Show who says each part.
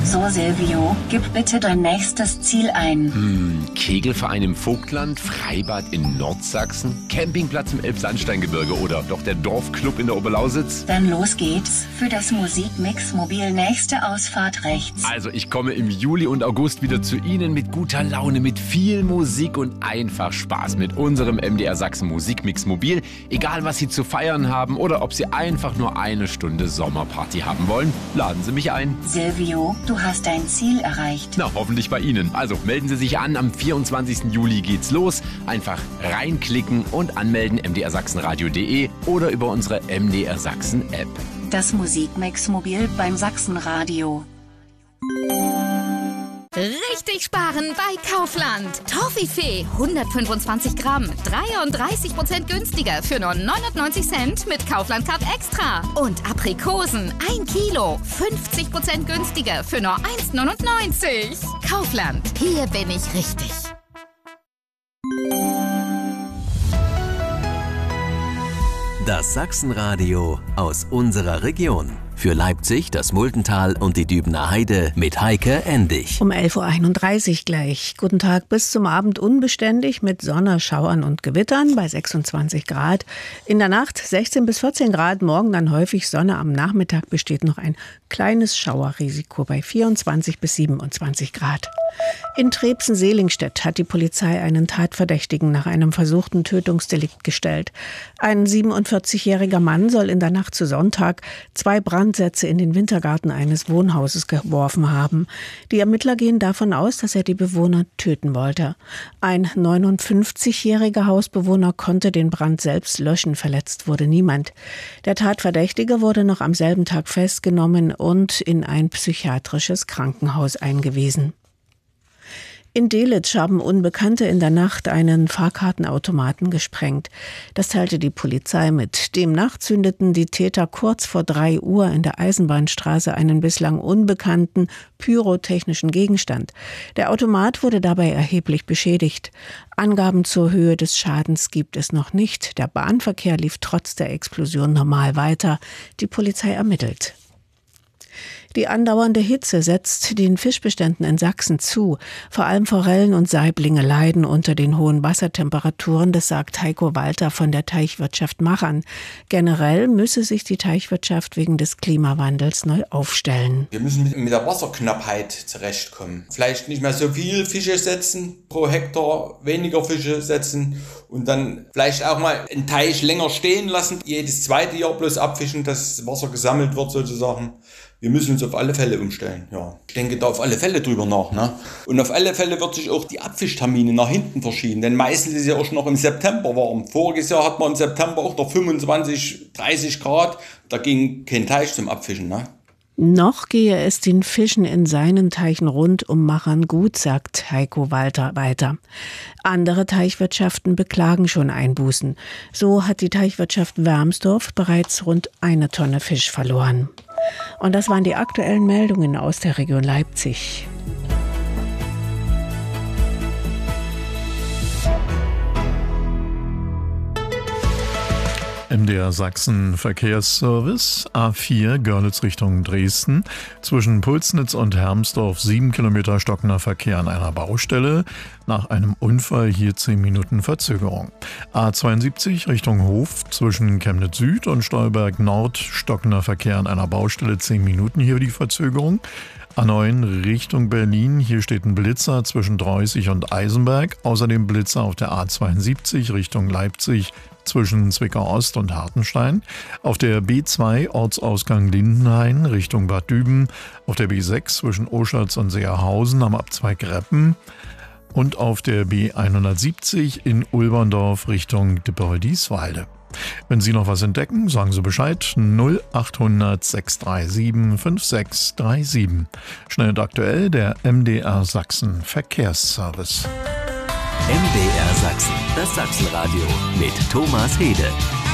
Speaker 1: So, Silvio, gib bitte dein nächstes Ziel ein.
Speaker 2: Kegelverein im Vogtland, Freibad in Nordsachsen, Campingplatz im Elbsandsteingebirge oder doch der Dorfclub in der Oberlausitz?
Speaker 1: Dann los geht's. Für das Musikmix-Mobil nächste Ausfahrt rechts.
Speaker 2: Also ich komme im Juli und August wieder zu Ihnen mit guter Laune, mit viel Musik und einfach Spaß mit unserem MDR Sachsen Musikmix-Mobil. Egal, was Sie zu feiern haben oder ob Sie einfach nur eine Stunde Sommerparty haben wollen, laden Sie mich ein.
Speaker 1: Silvio, du hast dein Ziel erreicht.
Speaker 2: Na, hoffentlich bei Ihnen. Also melden Sie sich an, am 24. Juli geht's los. Einfach reinklicken und anmelden mdrsachsenradio.de oder über unsere MDR Sachsen App.
Speaker 1: Das Musikmix-Mobil beim Sachsenradio.
Speaker 3: Richtig sparen bei Kaufland. Toffifee 125 Gramm, 33% günstiger für nur 99 Cent mit Kaufland Card Extra. Und Aprikosen 1 Kilo, 50% günstiger für nur 1,99. Kaufland, hier bin ich richtig.
Speaker 4: Das Sachsenradio aus unserer Region. Für Leipzig, das Multental und die Dübener Heide mit Heike Endig.
Speaker 5: Um 11.31 Uhr gleich. Guten Tag, bis zum Abend unbeständig mit Sonne, Schauern und Gewittern bei 26 Grad. In der Nacht 16 bis 14 Grad, morgen dann häufig Sonne. Am Nachmittag besteht noch ein kleines Schauerrisiko bei 24 bis 27 Grad. In Trebsen-Selingstedt hat die Polizei einen Tatverdächtigen nach einem versuchten Tötungsdelikt gestellt. Ein 47-jähriger Mann soll in der Nacht zu Sonntag 2 Brandsätze in den Wintergarten eines Wohnhauses geworfen haben. Die Ermittler gehen davon aus, dass er die Bewohner töten wollte. Ein 59-jähriger Hausbewohner konnte den Brand selbst löschen, verletzt wurde niemand. Der Tatverdächtige wurde noch am selben Tag festgenommen und in ein psychiatrisches Krankenhaus eingewiesen. In Delitzsch haben Unbekannte in der Nacht einen Fahrkartenautomaten gesprengt. Das teilte die Polizei mit. Demnach zündeten die Täter kurz vor 3 Uhr in der Eisenbahnstraße einen bislang unbekannten pyrotechnischen Gegenstand. Der Automat wurde dabei erheblich beschädigt. Angaben zur Höhe des Schadens gibt es noch nicht. Der Bahnverkehr lief trotz der Explosion normal weiter. Die Polizei ermittelt. Die andauernde Hitze setzt den Fischbeständen in Sachsen zu. Vor allem Forellen und Saiblinge leiden unter den hohen Wassertemperaturen, das sagt Heiko Walter von der Teichwirtschaft Machern. Generell müsse sich die Teichwirtschaft wegen des Klimawandels neu aufstellen.
Speaker 6: Wir müssen mit der Wasserknappheit zurechtkommen. Vielleicht nicht mehr so viel Fische setzen, pro Hektar weniger Fische setzen und dann vielleicht auch mal einen Teich länger stehen lassen. Jedes zweite Jahr bloß abfischen, dass das Wasser gesammelt wird sozusagen. Wir müssen uns auf alle Fälle umstellen, ja. Ich denke da auf alle Fälle drüber nach, ne? Und auf alle Fälle wird sich auch die Abfischtermine nach hinten verschieben, denn meistens ist es ja auch schon noch im September warm. Voriges Jahr hat man im September auch noch 25, 30 Grad, da ging kein Teich zum Abfischen, ne?
Speaker 5: Noch gehe es den Fischen in seinen Teichen rund um Machern gut, sagt Heiko Walter weiter. Andere Teichwirtschaften beklagen schon Einbußen. So hat die Teichwirtschaft Wermsdorf bereits rund 1 Tonne Fisch verloren. Und das waren die aktuellen Meldungen aus der Region Leipzig.
Speaker 7: MDR Sachsen Verkehrsservice, A4 Görlitz Richtung Dresden, zwischen Pulsnitz und Hermsdorf 7 Kilometer stockender Verkehr an einer Baustelle, nach einem Unfall hier 10 Minuten Verzögerung. A72 Richtung Hof, zwischen Chemnitz Süd und Stolberg Nord stockender Verkehr an einer Baustelle, 10 Minuten hier die Verzögerung. A9 Richtung Berlin, hier steht ein Blitzer zwischen Dreußig und Eisenberg, außerdem Blitzer auf der A72 Richtung Leipzig, zwischen Zwickau Ost und Hartenstein, auf der B2 Ortsausgang Lindenhain Richtung Bad Düben, auf der B6 zwischen Oschatz und Seerhausen am Abzweig Reppen und auf der B170 in Ulberndorf Richtung Dipperl-Dieswalde. Wenn Sie noch was entdecken, sagen Sie Bescheid. 0800 637 5637. Schnell und aktuell der MDR Sachsen Verkehrsservice.
Speaker 4: MDR Sachsen, das Sachsenradio mit Thomas Hede.